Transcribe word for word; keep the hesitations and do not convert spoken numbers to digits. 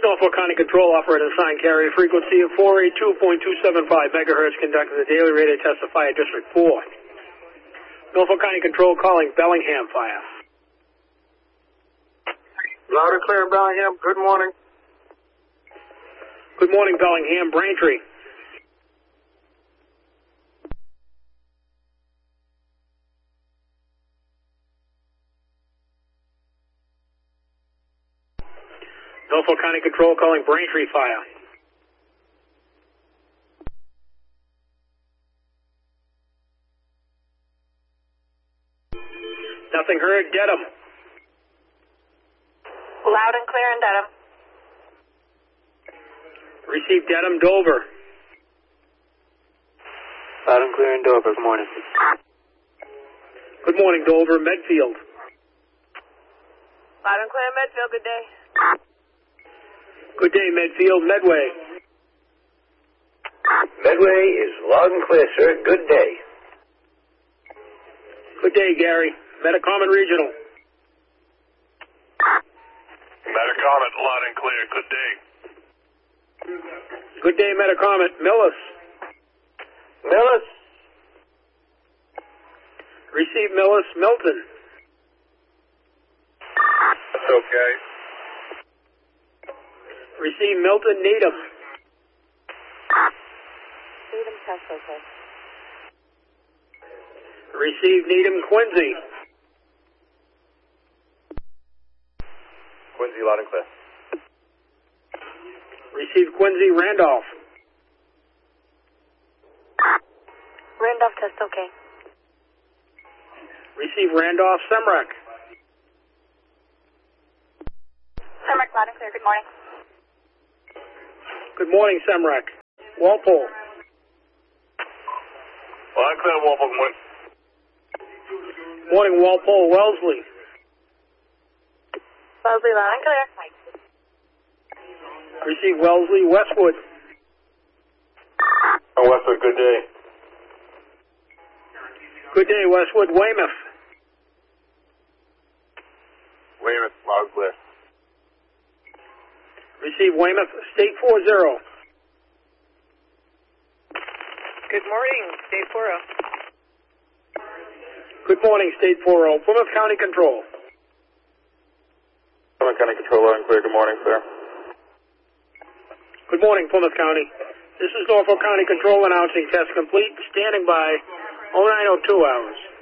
Norfolk County Control, operator assigned carrier frequency of four eighty-two point two seven five megahertz, conducting the daily radio test of Fire District four. Norfolk County Control calling Bellingham Fire. Loud and clear, Bellingham. Good morning. Good morning, Bellingham. Braintree. Norfolk County Control calling Braintree Fire. Nothing heard. Dedham. Loud and clear in Dedham. Received Dedham. Dover. Loud and clear in Dover. Good morning. Good morning, Dover. Medfield. Loud and clear in Medfield. Good day. Good day, Medfield. Medway. Medway is loud and clear, sir. Good day. Good day, Gary. Metacomet Regional. Metacomet, loud and clear. Good day. Good day, Metacomet. Millis. Millis. Receive Millis. Milton. That's okay. Receive Milton. Needham. Needham test okay. Receive Needham. Quincy. Quincy, loud and clear. Receive Quincy. Randolph. Randolph test okay. Receive Randolph. Semrec. Semrec, loud and clear. Good morning. Good morning, Semrec. Walpole. Loud and clear, Walpole. Good morning. Morning, Walpole. Wellesley. Wellesley, loud and clear. Receive Wellesley. Westwood. Oh, Westwood, good day. Good day, Westwood. Weymouth. Weymouth, loud and clear. Receive Weymouth. State four zero. Good morning, State four oh. Good morning, State four zero. Plymouth County Control. Plymouth County Control, loud and clear. Good morning, sir. Good morning, Plymouth County. This is Norfolk County Control announcing test complete. Standing by oh nine oh two hours.